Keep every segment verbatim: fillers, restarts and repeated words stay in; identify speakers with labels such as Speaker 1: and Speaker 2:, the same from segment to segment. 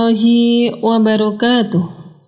Speaker 1: Warahmatullahi wabarakatuh.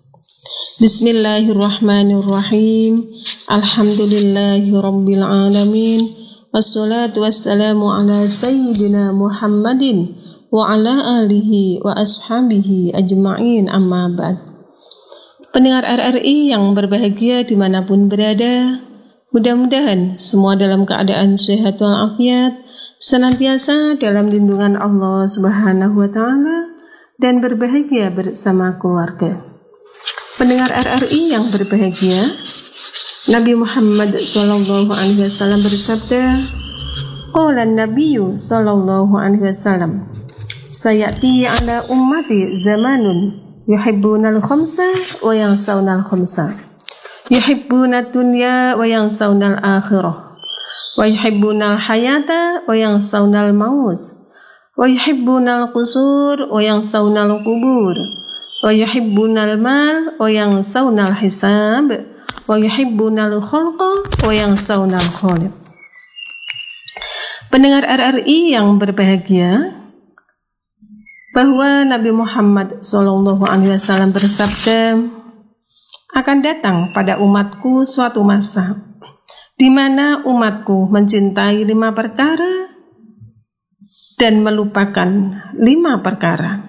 Speaker 1: Bismillahirrahmanirrahim. Alhamdulillahirabbil alamin. Wassalatu wassalamu ala sayyidina Muhammadin wa ala alihi wa ashabihi ajma'in, amma ba'd. Pendengar R R I yang berbahagia dimanapun berada, mudah-mudahan semua dalam keadaan sehat walafiat, senantiasa dalam lindungan Allah Subhanahu wa Ta'ala, dan berbahagia bersama keluarga. Pendengar R R I yang berbahagia, Nabi Muhammad Sallallahu Alaihi Wasallam bersabda, Qala Nabiyyu Sallallahu Alaihi Wasallam, sayati ala ummati zamanun yuhibbunal khamsa wa yansawunal khamsa, yuhibbunad dunya wa yansawunal akhirah, wa yuhibbunal hayata wa yansawunal maut, wa yuhibbunal qusur wa yansawunal qubur, wa yuhibbunal mal wa yansawunal hisab, wa yuhibbunal khulqa wa yansawunal khaliq. Pendengar R R I yang berbahagia, bahwa Nabi Muhammad Sallallahu Alaihi Wasallam bersabda, akan datang pada umatku suatu masa di mana umatku mencintai lima perkara dan melupakan lima perkara.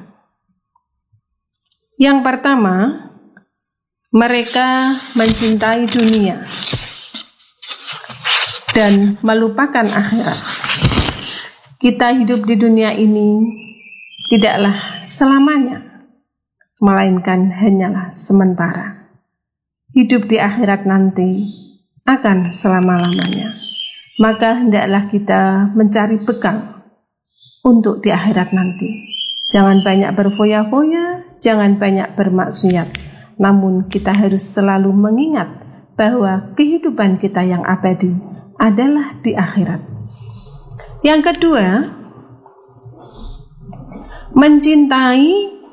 Speaker 1: Yang pertama, mereka mencintai dunia dan melupakan akhirat. Kita hidup di dunia ini tidaklah selamanya, melainkan hanyalah sementara. Hidup di akhirat nanti akan selama-lamanya. Maka hendaklah kita mencari bekal untuk di akhirat nanti. Jangan banyak berfoya-foya, jangan banyak bermaksiat. Namun kita harus selalu mengingat bahwa kehidupan kita yang abadi adalah di akhirat. Yang kedua, mencintai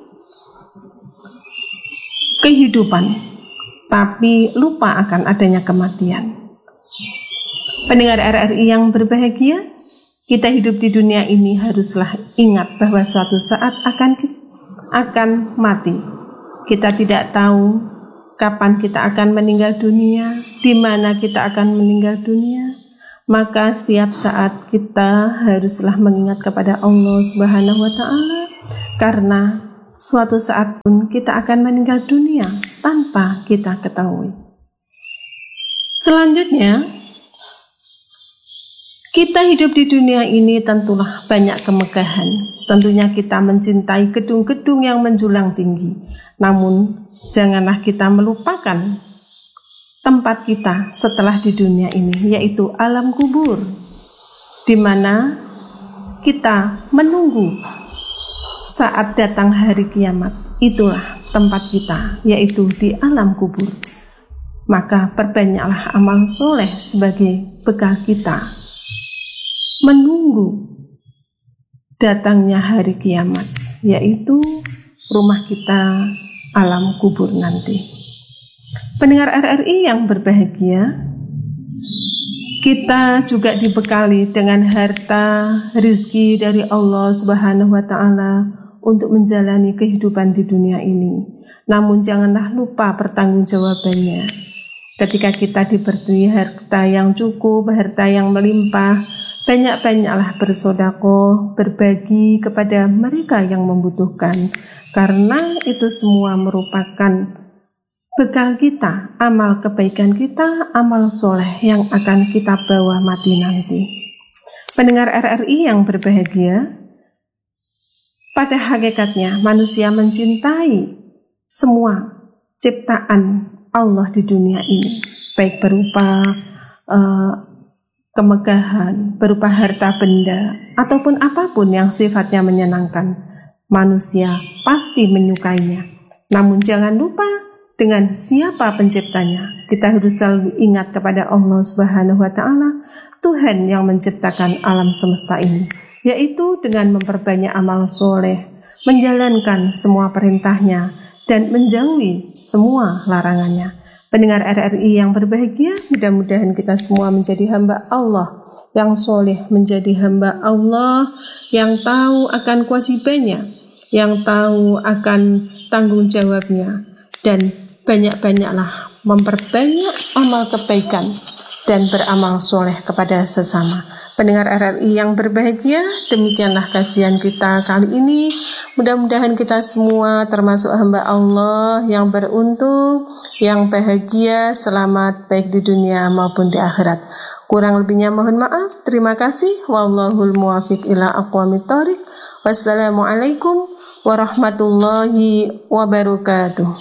Speaker 1: kehidupan, tapi lupa akan adanya kematian. Pendengar R R I yang berbahagia, kita hidup di dunia ini haruslah ingat bahwa suatu saat akan akan mati. Kita tidak tahu kapan kita akan meninggal dunia, di mana kita akan meninggal dunia. Maka setiap saat kita haruslah mengingat kepada Allah Subhanahu wa Ta'ala, karena suatu saat pun kita akan meninggal dunia tanpa kita ketahui. Selanjutnya, kita hidup di dunia ini tentulah banyak kemegahan. Tentunya kita mencintai gedung-gedung yang menjulang tinggi. Namun, janganlah kita melupakan tempat kita setelah di dunia ini, yaitu alam kubur, di mana kita menunggu saat datang hari kiamat. Itulah tempat kita, yaitu di alam kubur. Maka perbanyaklah amal soleh sebagai bekal kita menunggu datangnya hari kiamat, yaitu rumah kita alam kubur nanti. Pendengar R R I yang berbahagia, kita juga dibekali dengan harta rizki dari Allah Subhanahu wa Ta'ala untuk menjalani kehidupan di dunia ini. Namun janganlah lupa pertanggungjawabannya. Ketika kita diberi harta yang cukup, harta yang melimpah, banyak-banyaklah bersedekah, berbagi kepada mereka yang membutuhkan, karena itu semua merupakan bekal kita, amal kebaikan kita, amal soleh yang akan kita bawa mati nanti. Pendengar R R I yang berbahagia, pada hakikatnya manusia mencintai semua ciptaan Allah di dunia ini, baik berupa uh, kemegahan, berupa harta benda, ataupun apapun yang sifatnya menyenangkan. Manusia pasti menyukainya. Namun jangan lupa dengan siapa penciptanya. Kita harus selalu ingat kepada Allah Subhanahu wa Ta'ala, Tuhan yang menciptakan alam semesta ini, yaitu dengan memperbanyak amal soleh, menjalankan semua perintahnya, dan menjauhi semua larangannya. Pendengar R R I yang berbahagia, mudah-mudahan kita semua menjadi hamba Allah yang soleh, menjadi hamba Allah yang tahu akan kewajibannya, yang tahu akan tanggung jawabnya, dan banyak-banyaklah memperbanyak amal kebaikan dan beramal soleh kepada sesama. Pendengar R R I yang berbahagia, demikianlah kajian kita kali ini. Mudah-mudahan kita semua termasuk hamba Allah yang beruntung, yang bahagia, selamat baik di dunia maupun di akhirat. Kurang lebihnya mohon maaf. Terima kasih. Wallahul muwafiq ila aqwamit thoriq. Wassalamualaikum warahmatullahi wabarakatuh.